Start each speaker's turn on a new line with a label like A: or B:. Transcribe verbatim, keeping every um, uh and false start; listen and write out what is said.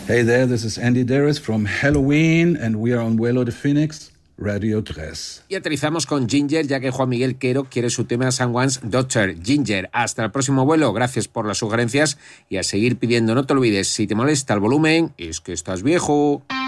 A: Hey there, this is Andy Darris from Halloween and we are on Vuelo de Phoenix, Radio tres.
B: Y aterrizamos con Ginger, ya que Juan Miguel Quero quiere su tema Someone's Daughter. Ginger, hasta el próximo vuelo, gracias por las sugerencias y a seguir pidiendo. No te olvides, si te molesta el volumen, es que estás viejo.